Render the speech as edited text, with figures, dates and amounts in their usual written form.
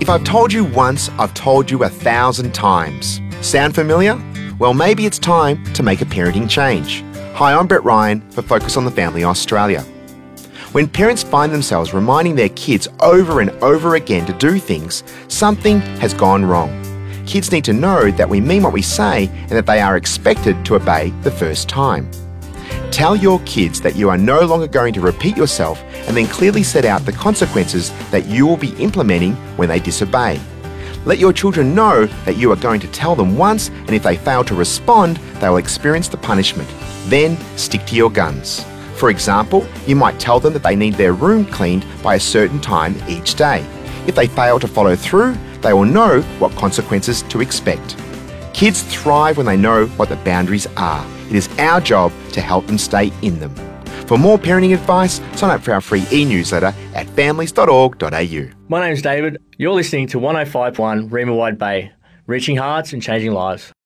If I've told you once, I've told you 1,000 times. Sound familiar? Well, maybe it's time to make a parenting change. Hi, I'm Brett Ryan for Focus on the Family Australia. When parents find themselves reminding their kids over and over again to do things, something has gone wrong. Kids need to know that we mean what we say and that they are expected to obey the first time. Tell your kids that you are no longer going to repeat yourself and then clearly set out the consequences that you will be implementing when they disobey. Let your children know that you are going to tell them once, and if they fail to respond, they will experience the punishment. Then stick to your guns. For example, you might tell them that they need their room cleaned by a certain time each day. If they fail to follow through, they will know what consequences to expect. Kids thrive when they know what the boundaries are. It is our job to help them stay in them. For more parenting advice, sign up for our free e-newsletter at families.org.au. My name's David. You're listening to 105.1 Reema Wide Bay, reaching hearts and changing lives.